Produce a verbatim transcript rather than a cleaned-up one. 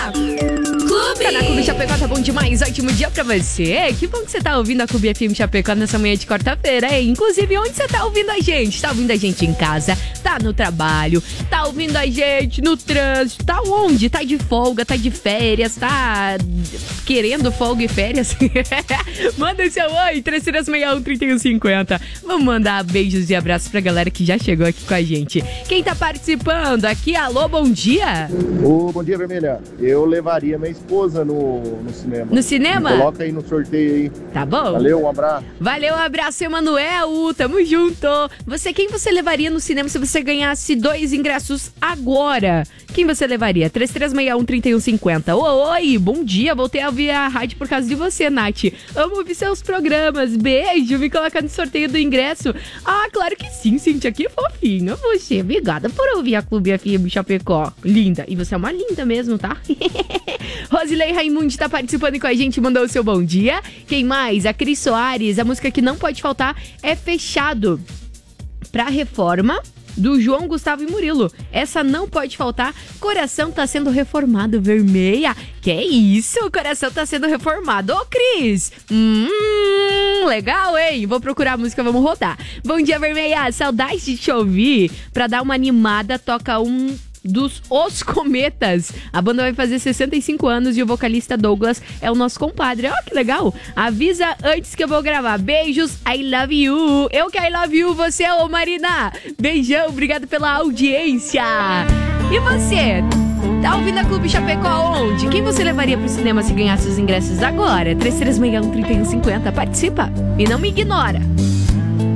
Clube! Tá na Clube Chapecó, tá bom demais, ótimo dia pra você. Que bom que você tá ouvindo a Clube F M Chapecó nessa manhã de quarta-feira, hein? Inclusive, onde você tá ouvindo a gente? Tá ouvindo a gente em casa, tá no trabalho, tá ouvindo a gente no trânsito, tá onde? Tá de folga, tá de férias, tá querendo folga e férias? Manda seu oi, três três seis um, três um cinco zero. Vamos mandar beijos e abraços pra galera que já chegou aqui com a gente. Quem tá participando aqui, alô, bom dia. Ô, bom dia, Vermelha. Eu levaria minha esposa no, no cinema. No cinema? Me coloca aí no sorteio aí. Tá bom. Valeu, um abraço. Valeu, um abraço, Emanuel. Tamo junto. Você, quem você levaria no cinema se você ganhasse dois ingressos agora? Quem você levaria? três três seis um, três um cinco zero. Oi, bom dia. Voltei a ouvir a rádio por causa de você, Nath. Amo ouvir seus programas. Beijo. Me coloca no sorteio do ingresso. Ah, claro que sim, Cintia. Que fofinho. Você, obrigada por ouvir a Clube F M Chapecó. Linda. E você é uma linda mesmo, tá? Rosilei Raimundi tá participando com a gente, mandou o seu bom dia. Quem mais? A Cris Soares. A música que não pode faltar é Fechado. Pra Reforma, do João Gustavo e Murilo. Essa não pode faltar. Coração tá sendo reformado, Vermelha. Que isso? O coração tá sendo reformado. Ô, Cris! Hum, legal, hein? Vou procurar a música, vamos rodar. Bom dia, Vermelha. Saudade de te ouvir. Pra dar uma animada, toca um dos Os Cometas. A banda vai fazer sessenta e cinco anos e o vocalista Douglas é o nosso compadre. Ó, que legal. Avisa antes que eu vou gravar. Beijos, I love you. Eu que I love you, você, ô Marina. Beijão, obrigado pela audiência. E você? Tá ouvindo a Clube Chapecó onde? Quem você levaria pro cinema se ganhasse os ingressos agora? três três seis um, três um cinco zero. Participa e não me ignora.